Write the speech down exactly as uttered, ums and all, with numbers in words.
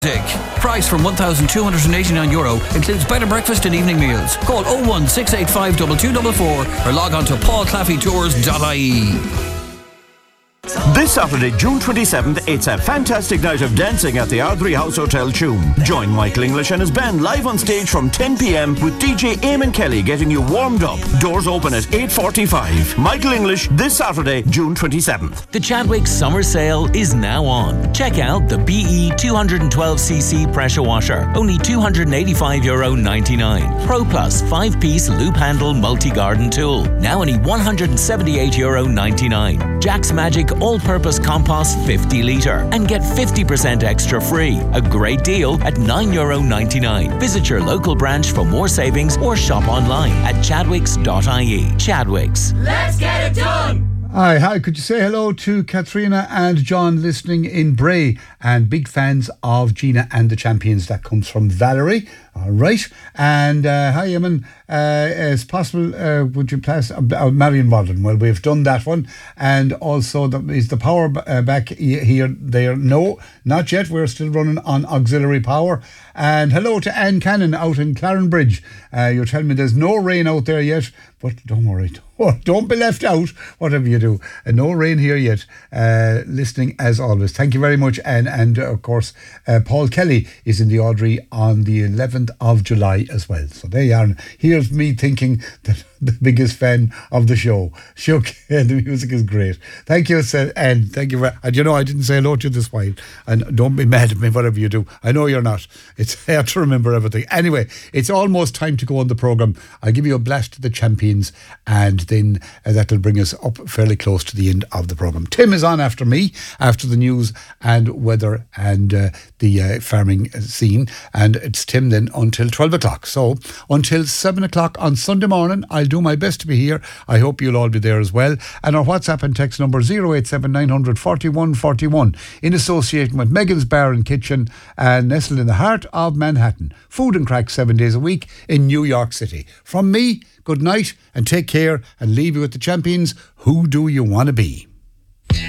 Price from one thousand two hundred eighty-nine euro. Includes bed and breakfast and evening meals. Call oh one six eight five two two four four or log on to paul claffey tours dot I E. This Saturday, June twenty-seventh, it's a fantastic night of dancing at the Ardrey House Hotel, Tuam. Join Michael English and his band live on stage from ten p.m. with D J Eamon Kelly getting you warmed up. Doors open at eight forty-five. Michael English, this Saturday, June twenty-seventh. The Chadwick Summer Sale is now on. Check out the B E two twelve c c pressure washer, only two hundred eighty-five euro ninety-nine. Pro Plus five-piece loop handle multi-garden tool, now only one hundred seventy-eight euro ninety-nine. Jack's Magic all-purpose compost fifty litre and get fifty percent extra free. A great deal at nine euro ninety-nine. Visit your local branch for more savings or shop online at chadwicks dot I E. Chadwicks. Let's get it done! Hi, hi, could you say hello to Katrina and John listening in Bray, and big fans of Gina and the Champions. That comes from Valerie. All right. And uh, hi, Eamon. Uh, it's possible, uh, would you pass uh, uh, Marion Walden? Well, we've done that one. And also, the, is the power b- uh, back here, there? No, not yet. We're still running on auxiliary power. And hello to Anne Cannon out in Clarenbridge. Uh, you're telling me there's no rain out there yet, but don't worry. Don't be left out, whatever you do. Uh, no rain here yet. Uh, listening as always. Thank you very much. And, and uh, of course, uh, Paul Kelly is in the Audrey on the eleventh of July as well. So there you are. And here's me thinking that the biggest fan of the show. Shook, the music is great. Thank you, and thank you. For, and you know, I didn't say hello to you this while. And don't be mad at me, whatever you do. I know you're not. It's hard to remember everything. Anyway, it's almost time to go on the programme. I'll give you a blast to the Champions, and then uh, that'll bring us up fairly close to the end of the programme. Tim is on after me, after the news and weather and uh, the uh, farming scene. And it's Tim then until twelve o'clock. So until seven o'clock on Sunday morning, I'll do my best to be here. I hope you'll all be there as well. And our WhatsApp and text number zero eight seven nine hundred forty-one forty-one in association with Megan's Bar and Kitchen, and nestled in the heart of Manhattan. Food and crack seven days a week in New York City. From me, good night and take care, and leave you with the Champions. Who do you want to be?